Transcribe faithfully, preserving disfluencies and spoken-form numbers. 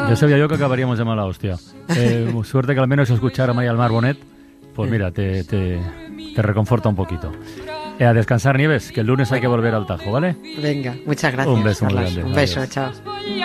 Ya sabía yo que acabaríamos de mala hostia. Eh, suerte que al menos escuchar a Maya Almar Bonet, pues mira, te, te, te reconforta un poquito. Eh, a descansar, Nieves, que el lunes hay que volver al Tajo, ¿vale? Venga, muchas gracias. Un beso muy Carlos. grande. Un beso, Adiós. chao.